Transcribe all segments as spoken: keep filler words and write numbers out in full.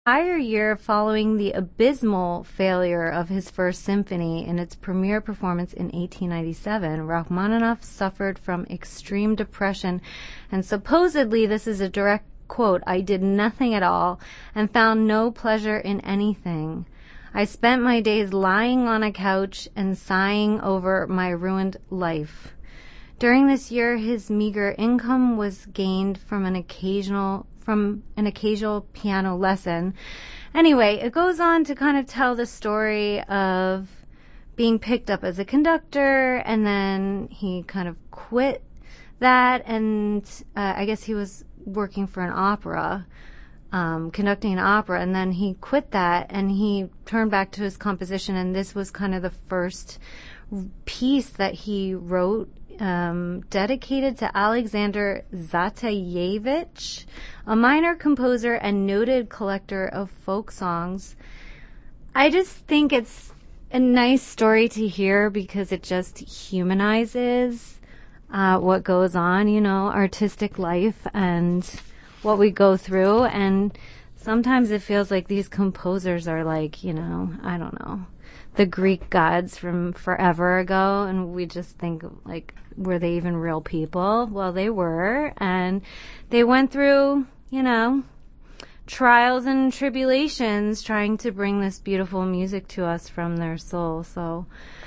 Entire year following the abysmal failure of his first symphony in its premiere performance in eighteen ninety-seven, Rachmaninoff suffered from extreme depression, and supposedly, this is a direct quote, "I did nothing at all and found no pleasure in anything. I spent my days lying on a couch and sighing over my ruined life." During this year, his meager income was gained from an occasional from an occasional piano lesson. Anyway, it goes on to kind of tell the story of being picked up as a conductor, and then he kind of quit that, and uh, I guess he was working for an opera, um, conducting an opera, and then he quit that, and he turned back to his composition, and this was kind of the first piece that he wrote Um, dedicated to Alexander Zatsevich, a minor composer and noted collector of folk songs. I just think it's a nice story to hear because it just humanizes uh, what goes on, you know, artistic life and what we go through. And sometimes it feels like these composers are like, you know, I don't know, the Greek gods from forever ago, and we just think, like, were they even real people? Well, they were, and they went through, you know, trials and tribulations trying to bring this beautiful music to us from their soul. So,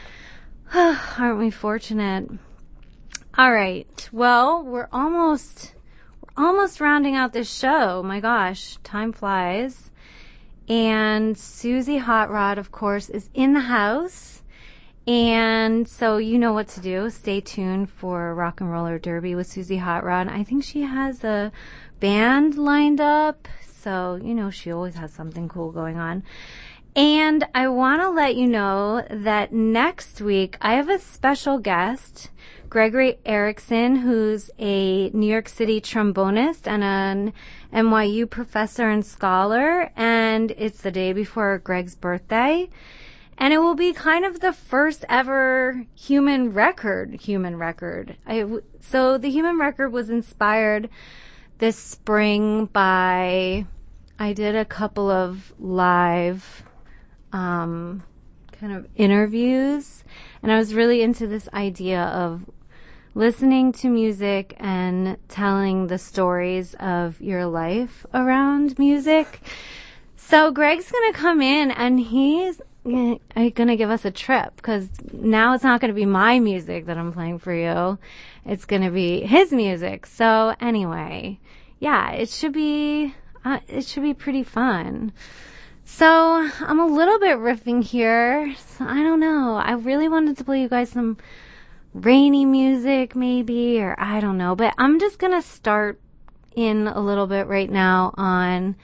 aren't we fortunate? All right. Well, we're almost, we're almost rounding out this show. My gosh, time flies. And Susie Hot Rod, of course, is in the house. And so you know what to do. Stay tuned for Rock and Roller Derby with Susie Hot Rod. I think she has a band lined up. So, you know, she always has something cool going on. And I want to let you know that next week I have a special guest, Gregory Erickson, who's a New York City trombonist and an N Y U professor and scholar. And it's the day before Greg's birthday. And it will be kind of the first ever human record, human record. I, so the human record was inspired this spring by, I did a couple of live um, kind of interviews, and I was really into this idea of listening to music and telling the stories of your life around music. So Greg's going to come in, and he's going to give us a trip, because now it's not going to be my music that I'm playing for you. It's going to be his music. So anyway, yeah, it should be, uh, it should be pretty fun. So I'm a little bit riffing here. So I don't know. I really wanted to play you guys some rainy music maybe, or I don't know, but I'm just going to start in a little bit right now on,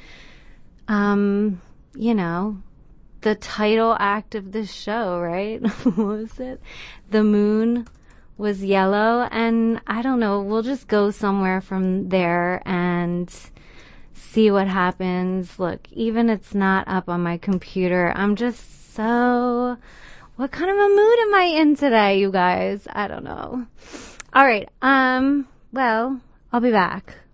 um, you know, the title act of this show, right? What was it? The moon was yellow, and I don't know, we'll just go somewhere from there and see what happens. Look, even it's not up on my computer, I'm just so, what kind of a mood am I in today, you guys? I don't know. All right, um, well, I'll be back.